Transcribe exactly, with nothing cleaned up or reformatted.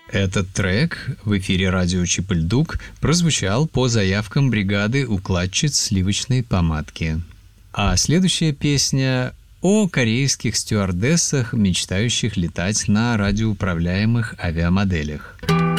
Этот трек в эфире радио Чип-и-Ль-Дук прозвучал по заявкам бригады укладчиц сливочной помадки. А следующая песня о корейских стюардессах, мечтающих летать на радиоуправляемых авиамоделях.